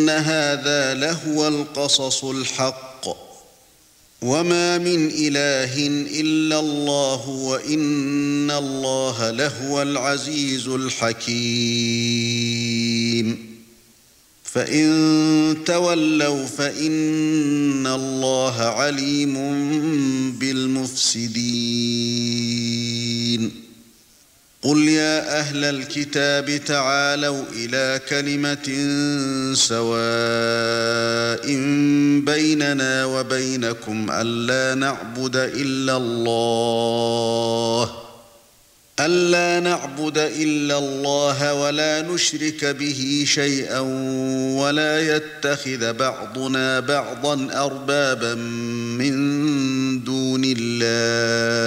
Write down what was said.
هذا لهو القصص الحق وما من إله إلا الله وإن الله لهو العزيز الحكيم فإن تولوا فإن الله عليم بالمفسدين قل يا أهل الكتاب تعالوا إلى كلمة سواء بيننا وبينكم ألا نعبد إلا الله ولا نشرك به شيئا ولا يتخذ بعضنا بعضا أربابا من دون الله